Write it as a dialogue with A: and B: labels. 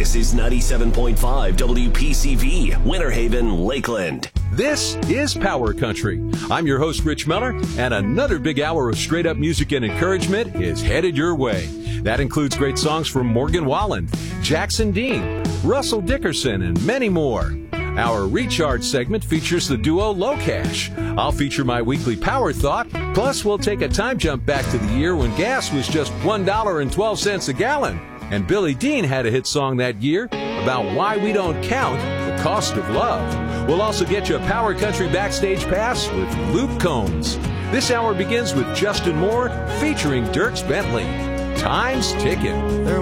A: This is 97.5 WPCV, Winter Haven, Lakeland.
B: This is Power Country. I'm your host, Rich Miller, and another big hour of straight-up music and encouragement is headed your way. That includes great songs from Morgan Wallen, Jackson Dean, Russell Dickerson, and many more. Our Recharge segment features the duo Low Cash. I'll feature my weekly power thought, plus we'll take a time jump back to the year when gas was just $1.12 a gallon. And Billy Dean had a hit song that year about why we don't count the cost of love. We'll also get you a Power Country backstage pass with Luke Combs. This hour begins with Justin Moore featuring Dierks Bentley. Time's ticking.